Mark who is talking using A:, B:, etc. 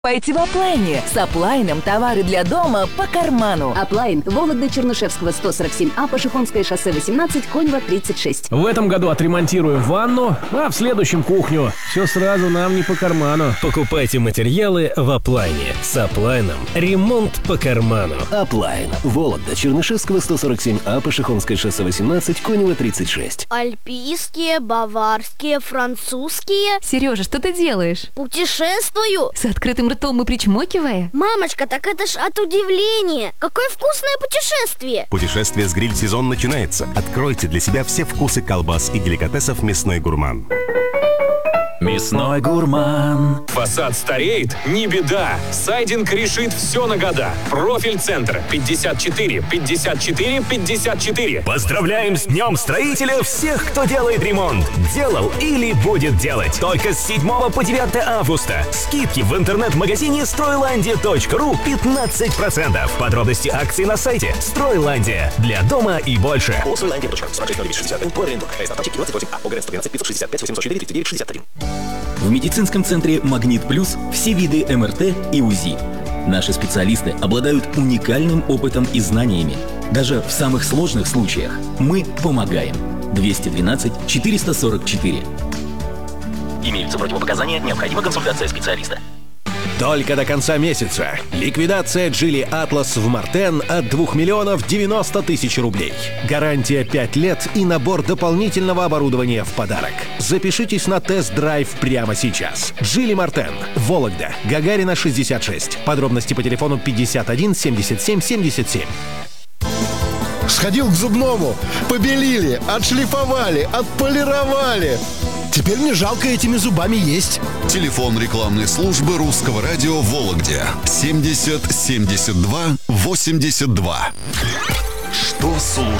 A: Покупайте в Аплайне. С Аплайном товары для дома по карману.
B: Аплайн, Вологда-Чернышевского, 147А, Пашихонское шоссе 18, Конева 36.
C: В этом году отремонтируем ванну, а в следующем кухню. Все сразу нам не по карману.
D: Покупайте материалы в Аплайне. С Аплайном ремонт по карману.
E: Аплайн, Вологда, Чернышевского, 147А, Пашихонское шоссе 18, Конева 36.
F: Альпийские, баварские, французские.
G: Сережа, что ты делаешь?
F: Путешествую.
G: С открытым ртом и причмокивая?
F: Мамочка, так это ж от удивления. Какое вкусное путешествие.
H: Путешествие с гриль-сезон начинается. Откройте для себя все вкусы колбас и деликатесов «Мясной гурман».
I: Мясной гурман.
J: Фасад стареет? Не беда. Сайдинг решит все на года. Профиль центра 54 54 54.
I: Поздравляем с Днем Строителя всех, кто делает ремонт. Делал или будет делать. Только с 7 по 9 августа. Скидки в интернет-магазине Стройlandia.ру 15%. Подробности акций на сайте Стройландия. Для дома и больше.
K: В медицинском центре «Магнит Плюс» все виды МРТ и УЗИ. Наши специалисты обладают уникальным опытом и знаниями. Даже в самых сложных случаях мы помогаем. 212 444.
L: Имеются противопоказания, необходима консультация специалиста.
M: Только до конца месяца. Ликвидация Geely Atlas в Мартен от 2 миллионов 90 тысяч рублей. Гарантия 5 лет и набор дополнительного оборудования в подарок. Запишитесь на тест-драйв прямо сейчас. Geely Мартен, Вологда, Гагарина 66. Подробности по телефону 51 77 77.
N: Сходил к зубному, побелили, отшлифовали, отполировали. Теперь мне жалко этими зубами есть.
O: Телефон рекламной службы Русского радио в Вологде 70 72 82.
H: Что слушать?